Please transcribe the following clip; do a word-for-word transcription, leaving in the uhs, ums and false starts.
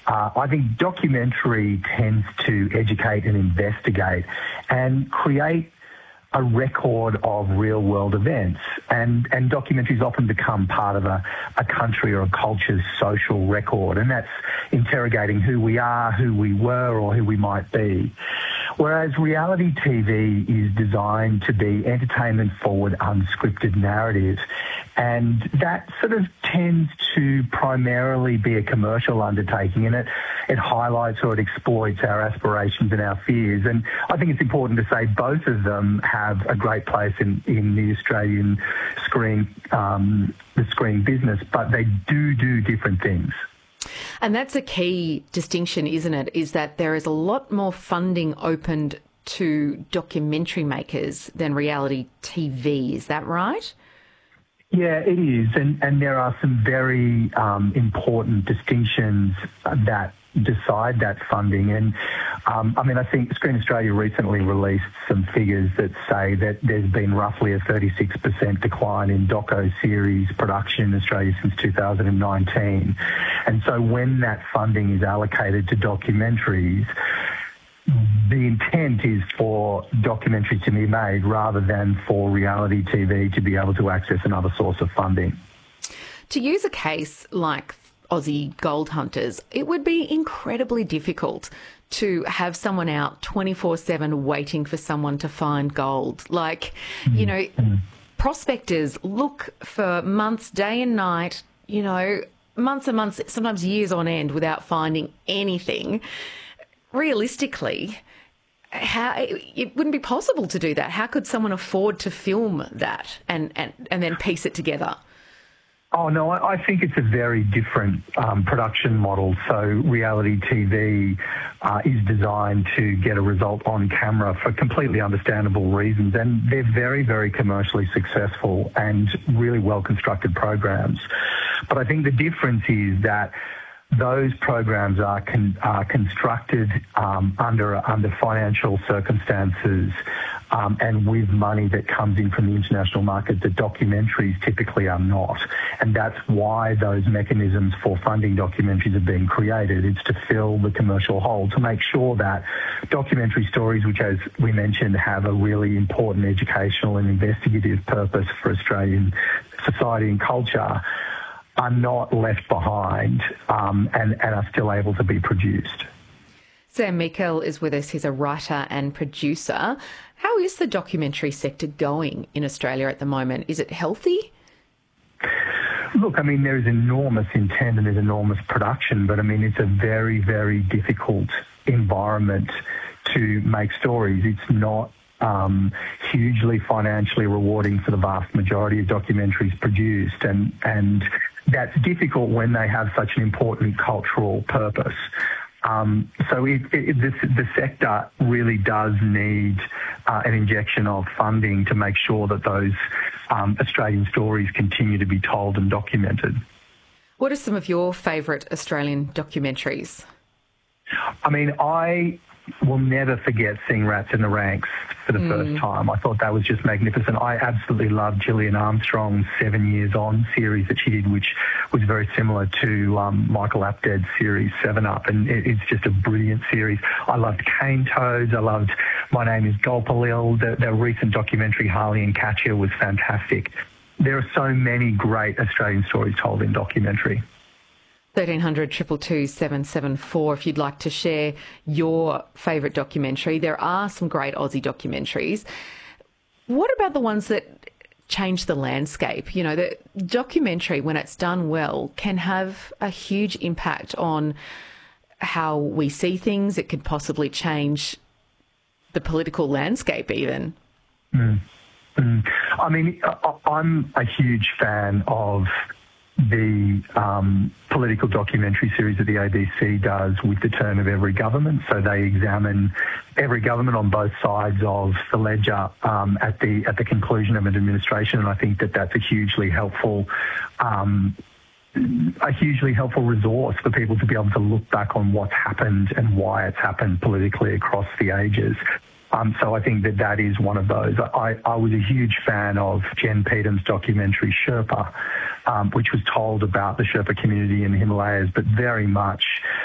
uh, I think documentary tends to educate and investigate and create a record of real-world events. And, and documentaries often become part of a, a country or a culture's social record, and that's interrogating who we are, who we were, or who we might be. Whereas reality T V is designed to be entertainment-forward, unscripted narrative, and that sort of tends to primarily be a commercial undertaking, and it, it highlights or it exploits our aspirations and our fears. And I think it's important to say both of them have a great place in, in the Australian screen, um, the screen business, but they do do different things. And that's a key distinction, isn't it, is that there is a lot more funding opened to documentary makers than reality T V. Is that right? Yeah, it is. And, and there are some very um, important distinctions that decide that funding. And um, I mean, I think Screen Australia recently released some figures that say that there's been roughly a thirty-six percent decline in doco-series production in Australia since two thousand nineteen. And so when that funding is allocated to documentaries, the intent is for documentaries to be made rather than for reality T V to be able to access another source of funding. To use a case like Aussie gold hunters, it would be incredibly difficult to have someone out twenty-four seven waiting for someone to find gold. Like, mm-hmm. you know, mm-hmm. prospectors look for months, day and night, you know, months and months, sometimes years on end without finding anything. Realistically, how it wouldn't be possible to do that. How could someone afford to film that and, and, and then piece it together? Oh, no, I, I think it's a very different um, production model. So reality T V uh, is designed to get a result on camera for completely understandable reasons. And they're very, very commercially successful and really well-constructed programs. But I think the difference is that those programs are con, are constructed um, under under financial circumstances um, and with money that comes in from the international market that documentaries typically are not. And that's why those mechanisms for funding documentaries have been created. It's to fill the commercial hole, to make sure that documentary stories, which, as we mentioned, have a really important educational and investigative purpose for Australian society and culture, are not left behind um, and, and are still able to be produced. Sam Meikle is with us. He's a writer and producer. How is the documentary sector going in Australia at the moment? Is it healthy? Look, I mean, there is enormous intent and there's enormous production, but I mean, it's a very, very difficult environment to make stories. It's not Um, hugely financially rewarding for the vast majority of documentaries produced, and and that's difficult when they have such an important cultural purpose. Um, so it, it, this, the sector really does need uh, an injection of funding to make sure that those um, Australian stories continue to be told and documented. What are some of your favourite Australian documentaries? I mean, I will never forget seeing Rats in the Ranks for the mm. first time. I thought that was just magnificent. I absolutely loved Gillian Armstrong's Seven Years On series that she did, which was very similar to um, Michael Apted's series Seven Up, and it, it's just a brilliant series. I loved Cane Toads. I loved My Name is Gulpilil. The, the recent documentary Harley and Katya was fantastic. There are so many great Australian stories told in documentary. thirteen hundred, two two two, seven seven four if you'd like to share your favourite documentary. There are some great Aussie documentaries. What about the ones that change the landscape? You know, the documentary, when it's done well, can have a huge impact on how we see things. It could possibly change the political landscape even. Mm. Mm. I mean, I'm a huge fan of the um, political documentary series that the A B C does with the turn of every government. So they examine every government on both sides of the ledger um, at the at the conclusion of an administration, and I think that that's a hugely helpful um, a hugely helpful resource for people to be able to look back on what's happened and why it's happened politically across the ages. Um, so I think that that is one of those. I, I was a huge fan of Jen Peetham's documentary Sherpa, um, which was told about the Sherpa community in the Himalayas, but very much